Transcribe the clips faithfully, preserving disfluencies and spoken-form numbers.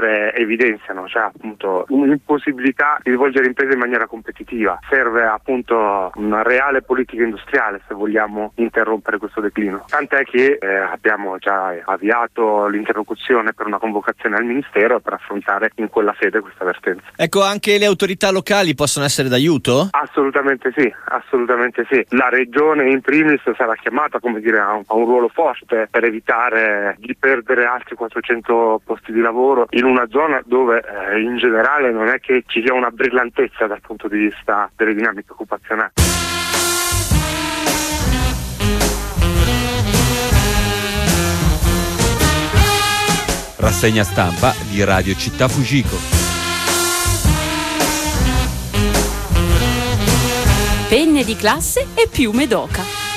altre evidenziano, cioè appunto un'impossibilità di svolgere imprese in maniera competitiva. Serve appunto una reale politica industriale se vogliamo interrompere questo declino. Tant'è che eh, abbiamo già avviato l'interlocuzione per una convocazione al Ministero per affrontare in quella sede questa vertenza. Ecco, anche le autorità locali possono essere d'aiuto? Assolutamente sì, assolutamente sì. La regione in primis sarà chiamata, come dire, a un, a un ruolo forte per evitare di perdere altri quattrocento posti di lavoro in una zona dove eh, in generale non è che ci sia una brillantezza dal punto di vista delle dinamiche occupazionali. Rassegna stampa di Radio Città Fujiko. Penne di classe e piume d'oca.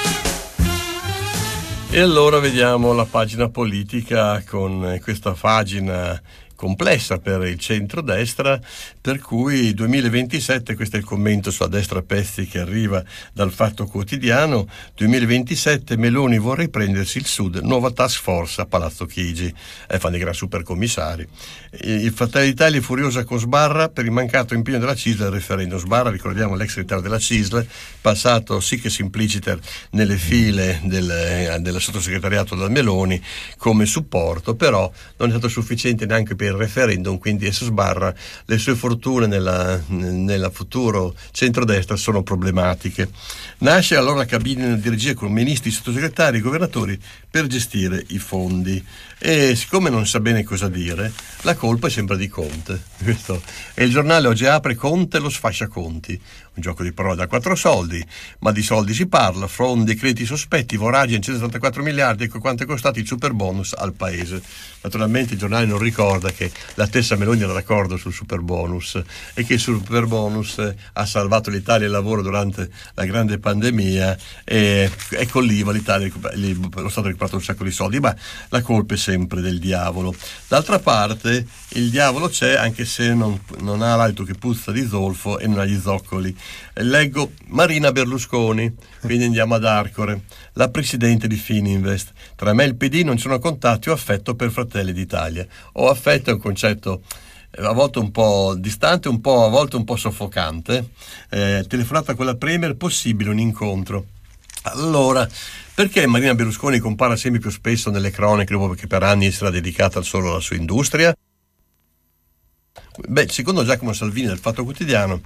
E allora vediamo la pagina politica con questa pagina complessa per il centrodestra, per cui duemilaventisette, questo è il commento sulla destra pezzi che arriva dal Fatto Quotidiano, duemilaventisette Meloni vuole riprendersi il Sud, nuova task force a Palazzo Chigi, e fanno i gran supercommissari. Il Fratelli d'Italia è furiosa con Sbarra per il mancato impegno della C I S L al referendum. Sbarra, ricordiamo, l'ex segretario della C I S L, passato sì che simpliciter nelle file del, del sottosegretariato da Meloni come supporto, però non è stato sufficiente neanche per il referendum, quindi esso Sbarra, le sue fortune nella, nella futuro centrodestra sono problematiche. Nasce allora la cabina di regia con ministri, sottosegretari e governatori per gestire i fondi, e siccome non sa bene cosa dire, la colpa è sempre di Conte. Questo è il giornale. Oggi apre: Conte lo sfasciaconti, un gioco di parole da quattro soldi, ma di soldi si parla, fondi e crediti sospetti, voragine centosettantaquattro miliardi, ecco quanto è costato il super bonus al paese. Naturalmente il giornale non ricorda che la stessa Meloni era d'accordo sul super bonus e che il super bonus ha salvato l'Italia e il lavoro durante la grande pandemia, e, e con l'I V A l'Italia, lo Stato ha recuperato un sacco di soldi, ma la colpa è sempre del diavolo. D'altra parte il diavolo c'è, anche se non, non ha l'alito che puzza di zolfo e non ha gli zoccoli. Leggo Marina Berlusconi, quindi andiamo ad Arcore, la presidente di Fininvest: tra me e il P D non ci sono contatti o affetto per Fratelli d'Italia. O affetto è un concetto a volte un po' distante, un po' a volte un po' soffocante. Eh, telefonata con la Premier, possibile un incontro. Allora, perché Marina Berlusconi compara sempre più spesso nelle cronache dopo che per anni sarà dedicata solo alla sua industria? Beh, secondo Giacomo Salvini del Fatto Quotidiano,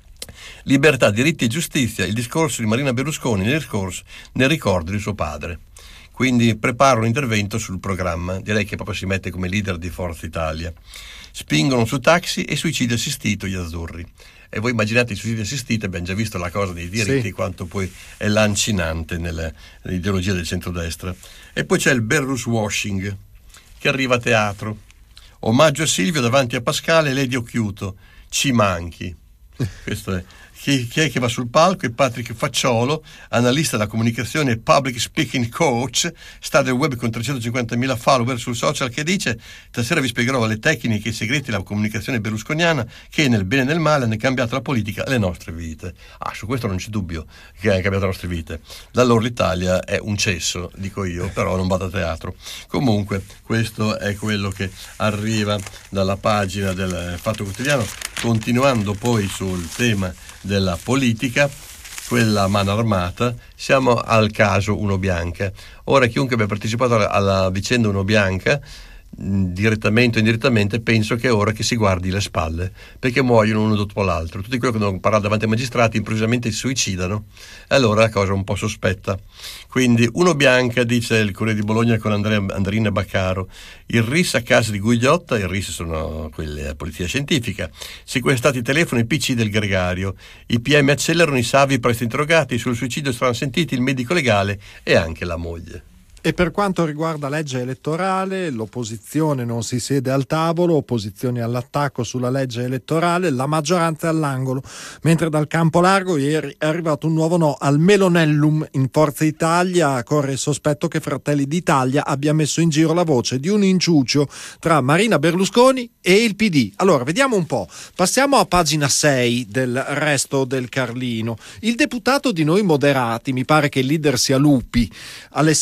libertà, diritti e giustizia, il discorso di Marina Berlusconi nel discorso, nel ricordo di suo padre. Quindi prepara un intervento sul programma, direi che proprio si mette come leader di Forza Italia. Spingono su taxi e suicidio assistito gli azzurri. E voi immaginate il suicidio assistito, abbiamo già visto la cosa dei diritti, sì, quanto poi è lancinante nell'ideologia del centrodestra. E poi c'è il Berrus washing che arriva a teatro. Omaggio a Silvio davanti a Pascale e Lady Occhiuto, ci manchi. Questo è. Chi, chi è che va sul palco? È Patrick Facciolo, analista della comunicazione e public speaking coach, sta del web con trecentocinquantamila follower sul social, che dice: stasera vi spiegherò le tecniche e i segreti della comunicazione berlusconiana che nel bene e nel male hanno cambiato la politica e le nostre vite. Ah, su questo non c'è dubbio che hanno cambiato le nostre vite. Da allora l'Italia è un cesso, dico io, però non vado a teatro. Comunque questo è quello che arriva dalla pagina del Fatto Quotidiano, continuando poi sul tema della politica, quella a mano armata. Siamo al caso Uno Bianca. Ora, chiunque abbia partecipato alla, alla vicenda Uno Bianca, direttamente o indirettamente, penso che è ora che si guardi le spalle, perché muoiono uno dopo l'altro. Tutti quelli che devono parlare davanti ai magistrati improvvisamente si suicidano, e allora la cosa è un po' sospetta. Quindi Uno Bianca, dice il Corriere di Bologna con Andrea Andrina Baccaro: il R I S a casa di Gugliotta, il R I S sono quelle a polizia scientifica, sequestrati i telefoni e i P C del gregario, i P M accelerano, i Savi presto interrogati, sul suicidio saranno sentiti il medico legale e anche la moglie. E per quanto riguarda legge elettorale, l'opposizione non si siede al tavolo, opposizioni all'attacco sulla legge elettorale, la maggioranza è all'angolo, mentre dal campo largo ieri è arrivato un nuovo no al Melonellum. In Forza Italia corre il sospetto che Fratelli d'Italia abbia messo in giro la voce di un inciucio tra Marina Berlusconi e il P D. Allora, vediamo un po'. Passiamo a pagina sei del Resto del Carlino. Il deputato di Noi Moderati, mi pare che il leader sia Lupi, Alessandro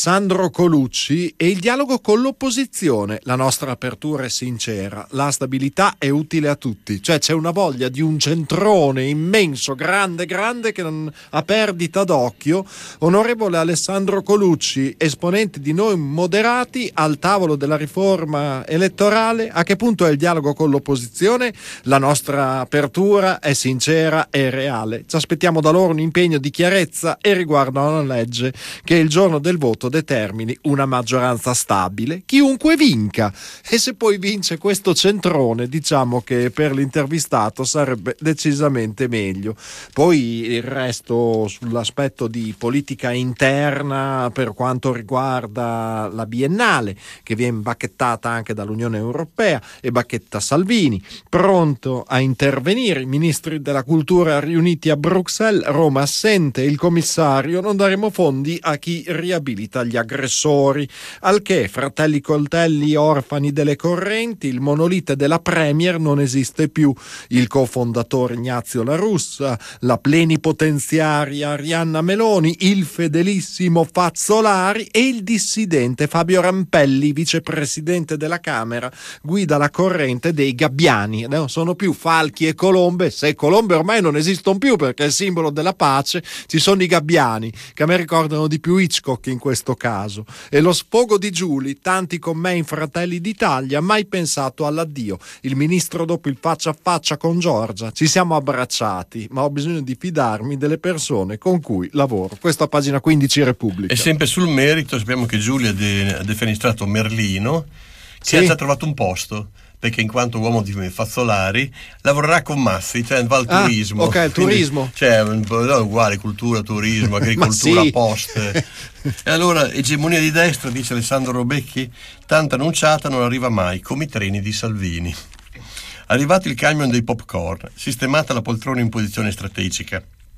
Colucci e il dialogo con l'opposizione. La nostra apertura è sincera, la stabilità è utile a tutti, cioè c'è una voglia di un centrone immenso, grande grande, che non ha perdita d'occhio. Onorevole Alessandro Colucci, esponente di Noi Moderati al tavolo della riforma elettorale, a che punto è il dialogo con l'opposizione? La nostra apertura è sincera e reale, ci aspettiamo da loro un impegno di chiarezza e riguardo a una legge che il giorno del voto determini una maggioranza stabile, chiunque vinca. E se poi vince questo centrone, diciamo che per l'intervistato sarebbe decisamente meglio. Poi il resto sull'aspetto di politica interna per quanto riguarda la biennale, che viene bacchettata anche dall'Unione Europea e bacchetta Salvini, pronto a intervenire i ministri della cultura riuniti a Bruxelles, Roma assente il commissario, non daremo fondi a chi riabilita gli aggressori, al che Fratelli Coltelli orfani delle correnti, il monolite della Premier non esiste più, il cofondatore Ignazio La Russa, la plenipotenziaria Arianna Meloni, il fedelissimo Fazzolari e il dissidente Fabio Rampelli, vicepresidente della Camera, guida la corrente dei gabbiani. Non sono più falchi e colombe, se colombe ormai non esistono più perché è il simbolo della pace, ci sono i gabbiani, che a me ricordano di più Hitchcock in questo caso. E lo sfogo di Giuli, tanti con me in Fratelli d'Italia, mai pensato all'addio. Il ministro dopo il faccia a faccia con Giorgia, ci siamo abbracciati, ma ho bisogno di fidarmi delle persone con cui lavoro. Questa pagina quindici Repubblica. E sempre sul merito sappiamo che Giulia ha de- ha defenestrato Merlino, che Sì. ha già trovato un posto, perché in quanto uomo di Fazzolari lavorerà con Massi, cioè va al Ah, turismo. ok, il Quindi, turismo. cioè un po' no, uguale, cultura, turismo, agricoltura, sì. poste. E allora egemonia di destra, dice Alessandro Robecchi, tanto annunciata non arriva mai, come i treni di Salvini. Arrivato il camion dei popcorn, sistemata la poltrona in posizione strategica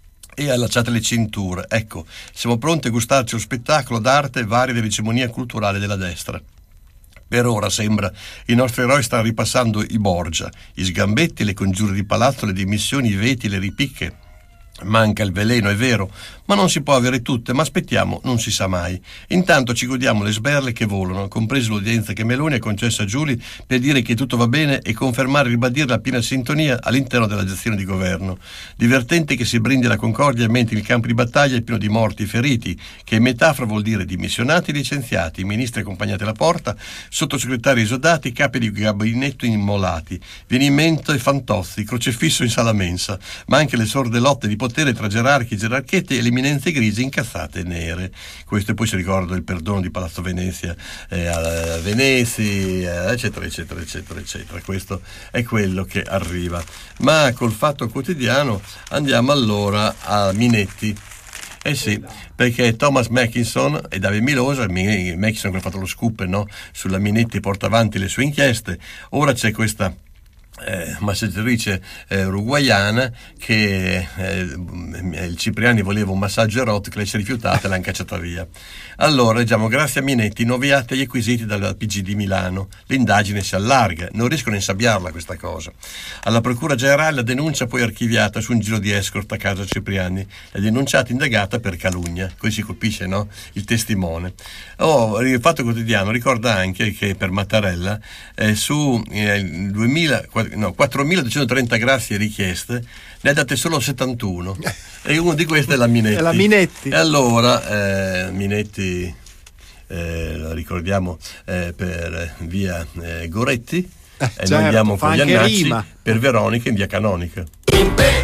e allacciate le cinture, ecco, siamo pronti a gustarci lo spettacolo d'arte varie dell'egemonia culturale della destra. Per ora sembra i nostri eroi stanno ripassando i Borgia, i sgambetti, le congiure di palazzo, le dimissioni, i veti, le ripicche. Manca il veleno, è vero, ma non si può avere tutte, ma aspettiamo, non si sa mai. Intanto ci godiamo le sberle che volano, compresa l'udienza che Meloni ha concesso a Giuli per dire che tutto va bene e confermare e ribadire la piena sintonia all'interno della gestione di governo. Divertente che si brindi la concordia mentre il campo di battaglia è pieno di morti e feriti, che in metafora vuol dire dimissionati e licenziati, ministri accompagnati alla porta, sottosegretari esodati, capi di gabinetto immolati, venimento e fantozzi, crocefisso in sala mensa, ma anche le sorde lotte di potere tra gerarchi, gerarchette e le eminenze grigie incazzate e nere. Questo, e poi si ricorda il perdono di Palazzo Venezia eh, a Venezia, eccetera eccetera eccetera eccetera. Questo è quello che arriva. Ma col Fatto Quotidiano andiamo allora a Minetti. Eh sì, perché Thomas Mackinson e Davide Milosa, Mackinson che ha fatto lo scoop, no? Sulla Minetti, porta avanti le sue inchieste. Ora c'è questa Eh, massaggiatrice eh, uruguaiana che eh, il Cipriani voleva un massaggio erotico, lei si è rifiutata e l'hanno cacciata via. Allora diciamo, grazie a Minetti, nuovi atti acquisiti dalla P G di Milano, l'indagine si allarga, non riescono a insabbiarla questa cosa. Alla Procura Generale la denuncia poi archiviata su un giro di escort a casa Cipriani, la denunciata indagata per calunnia, così si colpisce, no? Il testimone. Oh, il Fatto Quotidiano ricorda anche che per Mattarella eh, su eh, duemila no, quattromiladuecentotrenta grazie richieste ne ha date solo settantuno e uno di queste è la Minetti. È la Minetti. E allora eh, Minetti eh, lo ricordiamo eh, per via eh, Goretti eh, e certo, noi andiamo con fa gli anche annacci rima. per Veronica in via Canonica.